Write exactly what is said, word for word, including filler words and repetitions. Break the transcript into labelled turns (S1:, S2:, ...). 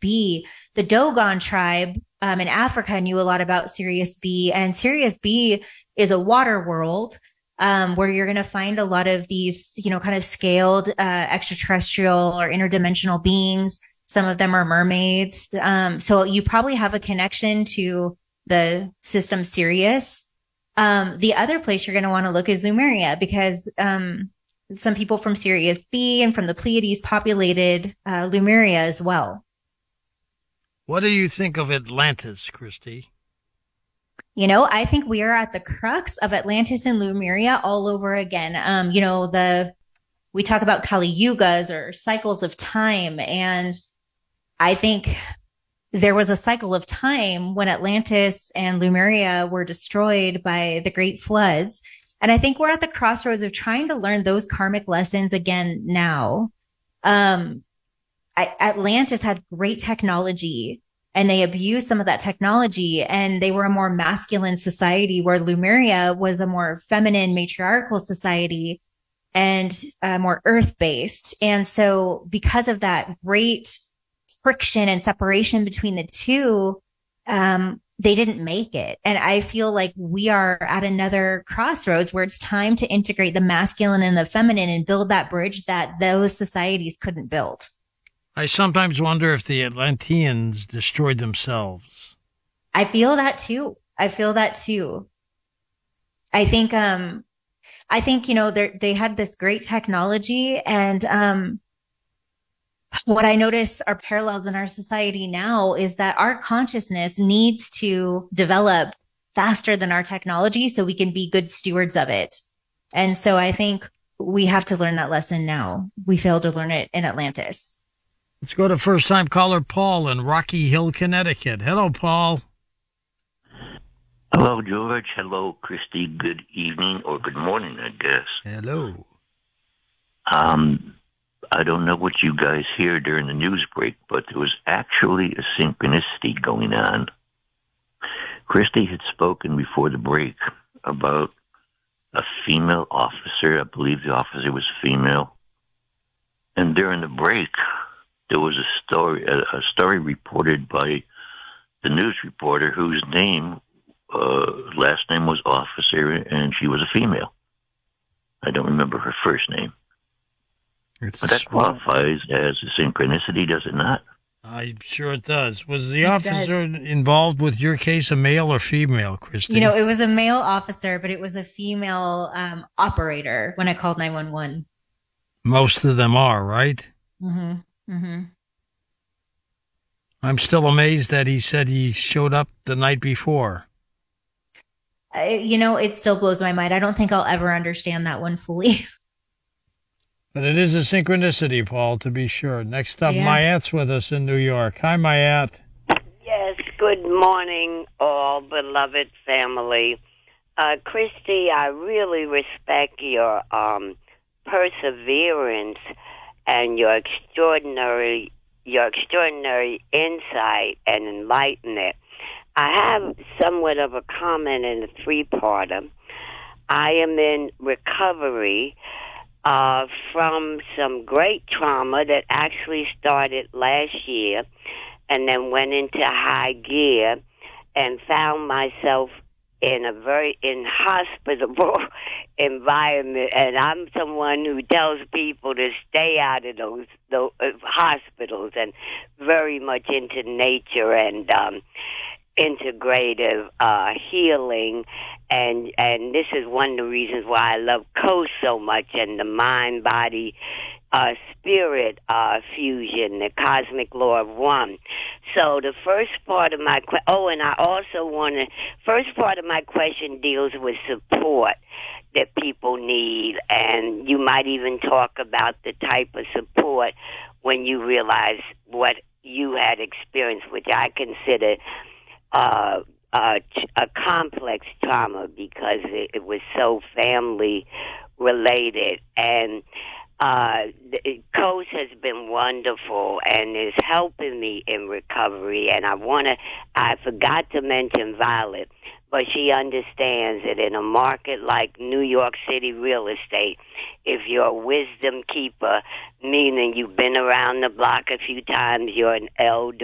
S1: B. The Dogon tribe um, in Africa knew a lot about Sirius B, and Sirius B is a water world um, where you're going to find a lot of these, you know, kind of scaled uh, extraterrestrial or interdimensional beings. Some of them are mermaids. Um, so you probably have a connection to the system Sirius. Um, the other place you're going to want to look is Lemuria, because um, some people from Sirius B and from the Pleiades populated uh, Lemuria as well.
S2: What do you think of Atlantis, Christy?
S1: You know, I think we are at the crux of Atlantis and Lemuria all over again. Um, you know, the we talk about Kali Yugas or cycles of time, and I think there was a cycle of time when Atlantis and Lemuria were destroyed by the great floods. And I think we're at the crossroads of trying to learn those karmic lessons again now. Um, I, Atlantis had great technology, and they abused some of that technology, and they were a more masculine society, where Lemuria was a more feminine, matriarchal society and uh, more earth-based. And so because of that great friction and separation between the two, um, they didn't make it. And I feel like we are at another crossroads where it's time to integrate the masculine and the feminine and build that bridge that those societies couldn't build.
S2: I sometimes wonder if the Atlanteans destroyed themselves.
S1: I feel that too. I feel that too. I think, um, I think, you know, they had this great technology, and, um, what I notice are parallels in our society now is that our consciousness needs to develop faster than our technology so we can be good stewards of it. And so I think we have to learn that lesson now. We failed to learn it in Atlantis.
S2: Let's go to first-time caller Paul in Rocky Hill, Connecticut. Hello, Paul.
S3: Hello, George. Hello, Christy. Good evening or good morning, I guess.
S2: Hello.
S3: Um... I don't know what you guys hear during the news break, but there was actually a synchronicity going on. Christy had spoken before the break about a female officer. I believe the officer was female. And during the break, there was a story, a, a story reported by the news reporter whose name, uh, last name was Officer, and she was a female. I don't remember her first name.
S2: It's
S3: but that
S2: small.
S3: qualifies as a synchronicity, does it not?
S2: I'm sure it does. Was the
S1: It
S2: officer
S1: does.
S2: involved with your case a male or female, Christy?
S1: You know, it was a male officer, but it was a female um, operator when I called nine one one.
S2: Most of them are, right?
S1: Mm-hmm. Mm-hmm.
S2: I'm still amazed that he said he showed up the night before.
S1: I, you know, it still blows my mind. I don't think I'll ever understand that one fully.
S2: But it is a synchronicity, Paul, to be sure. Next up,
S1: Yeah.
S2: Mayatte's with us in New York. Hi, Mayat.
S4: Yes, good morning, all beloved family. Uh, Christy, I really respect your um, perseverance and your extraordinary, your extraordinary insight and enlightenment. I have somewhat of a comment in a three-parter. I am in recovery Uh, from some great trauma that actually started last year and then went into high gear and found myself in a very inhospitable environment. And I'm someone who tells people to stay out of those, those uh, hospitals and very much into nature and um, integrative uh, healing. And and this is one of the reasons why I love Coast so much, and the mind, body, uh, spirit uh, fusion, the cosmic law of one. So the first part of my que- oh, and I also want to. First part of my question deals with support that people need, and you might even talk about the type of support when you realize what you had experienced, which I consider Uh, uh, a complex trauma because it, it was so family related. And uh, the, Coach has been wonderful and is helping me in recovery. And I want to, I forgot to mention Violet, but she understands that in a market like New York City real estate, if you're a wisdom keeper, meaning you've been around the block a few times, you're an elder,